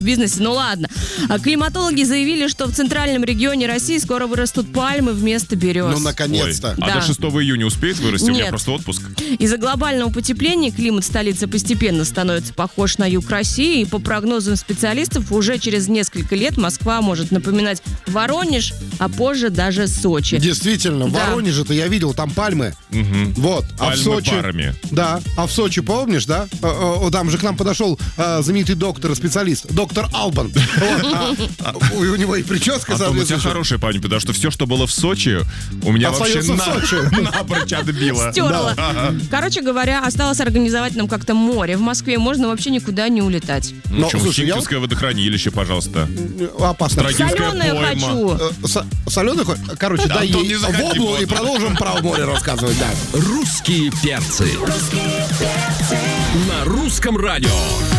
бизнесе, ну ладно. Климатологи заявили, что в центральном регионе России скоро вырастут пальмы вместо берез. Ну, наконец-то. Да. А до 6 июня успеет вырасти? У меня Нет. просто отпуск. Из-за глобального потепления климат столицы постепенно становится похож на юг России, и по прогнозам специалистов уже через несколько лет Москва может напоминать Воронеж, а позже даже Сочи. Действительно, в Да. Воронеже-то я видел, там пальмы. Вот. А в Пальмы Сочи... парами. Да. А в Сочи, помнишь, да? Там же к нам подошел знаменитый доктор-специалист, доктор Албан. Вот. У него и прическа, Антон, у тебя соответственно. хорошая память, потому что все, что было в Сочи, у меня вообще Остается в Сочи. напрочь отбило. Стерла. Короче говоря, осталось организовать нам как-то море. В Москве можно вообще никуда не улетать. Ну, Но, что, слушай, я Химкинское водохранилище, пожалуйста. Опасно. Соленое пойма. хочу. Соленый? Короче, Да, дай Антон, ей не заходи воблу вот. и продолжим про море рассказывать. Да. «Русские перцы» на Русском радио.